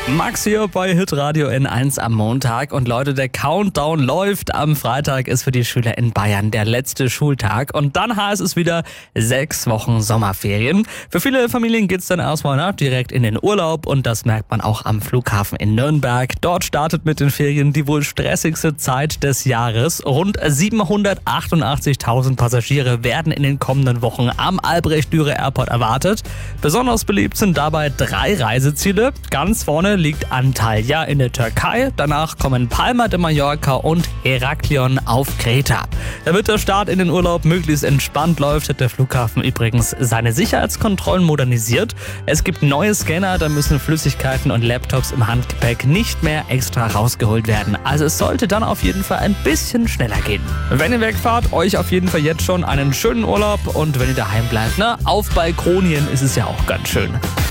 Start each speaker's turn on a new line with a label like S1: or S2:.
S1: Max hier bei Hitradio N1 am Montag. Und Leute, der Countdown läuft. Am Freitag ist für die Schüler in Bayern der letzte Schultag. Und dann heißt es wieder 6 Wochen Sommerferien. Für viele Familien geht's dann erstmal direkt in den Urlaub. Und das merkt man auch am Flughafen in Nürnberg. Dort startet mit den Ferien die wohl stressigste Zeit des Jahres. Rund 788.000 Passagiere werden in den kommenden Wochen am Albrecht-Dürer Airport erwartet. Besonders beliebt sind dabei 3 Reiseziele. Ganz vorne liegt Antalya in der Türkei, danach kommen Palma de Mallorca und Heraklion auf Kreta. Damit der Start in den Urlaub möglichst entspannt läuft, hat der Flughafen übrigens seine Sicherheitskontrollen modernisiert. Es gibt neue Scanner, da müssen Flüssigkeiten und Laptops im Handgepäck nicht mehr extra rausgeholt werden. Also es sollte dann auf jeden Fall ein bisschen schneller gehen. Wenn ihr wegfahrt, euch auf jeden Fall jetzt schon einen schönen Urlaub und wenn ihr daheim bleibt, auf Balkonien ist es ja auch ganz schön.